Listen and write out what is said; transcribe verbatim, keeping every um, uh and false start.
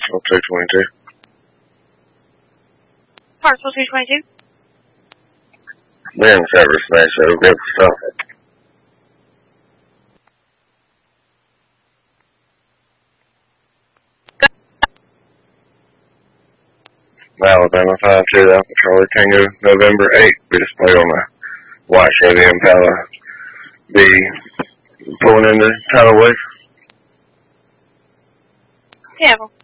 Parcel two twenty-two. Parcel two twenty-two. Then service smash over, grab the stuff. Alabama five two, Alpha Charlie Tango, November eighth, be displayed on the white Chevy Impala. Be pulling into tidal wave. Yeah.